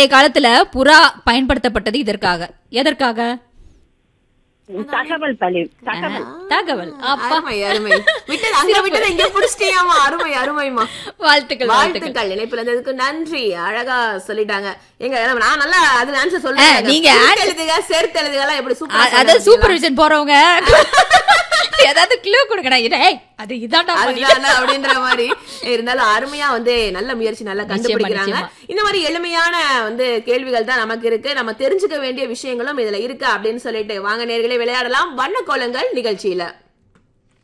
பண்டைய காலத்துல புறா பயன்படுத்தப்பட்டது இதற்காக. எதற்காக? தகவல் தகவல். அருமை அருமை. விட்டது அங்க விட்டது இங்க புடிச்சிட்டியாமா. அருமை அருமைமா. வாழ்த்துக்கள். வாழ்த்துக்கள். இணைப்புல இருந்ததுக்கு நன்றி. அழகா சொல்லிட்டாங்க. எங்க நான் நல்லா அதுல ஆன்சர் சொல்றேன். நீங்க எழுதுக சேர்த்து எழுதுக எல்லாம் எப்படி சூப்பரா. அதாவது சூப்பர்விஷன் போறவங்க ஏதாவது க்ளூ கொடுக்கணும். அது இதாண்டா அப்படின்ற மாதிரி இருந்தாலும் அருமையா நல்ல முயற்சி, நல்லா கண்டுபிடிக்கிறாங்க. இந்த மாதிரி எளிமையான கேள்விகள் தான் நமக்கு இருக்கு. நம்ம தெரிஞ்சுக்க வேண்டிய விஷயங்களும் இதுல இருக்கு அப்படின்னு சொல்லிட்டு வாங்க நேயர்களே விளையாடலாம் வண்ண கோலங்கள் நிகழ்ச்சியில.